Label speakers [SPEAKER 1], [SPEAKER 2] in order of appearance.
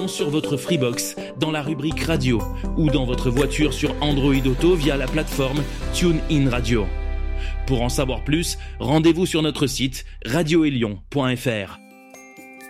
[SPEAKER 1] maintenant sur votre Freebox dans la rubrique radio ou dans votre voiture sur Android Auto via la plateforme TuneIn Radio. Pour en savoir plus, rendez-vous sur notre site radioélion.fr.